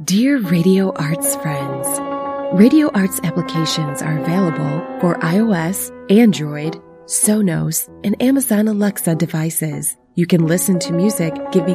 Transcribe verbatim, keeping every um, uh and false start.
Dear Radio Arts friends, Radio Arts applications are available for iOS, Android, Sonos, and Amazon Alexa devices. You can listen to music giving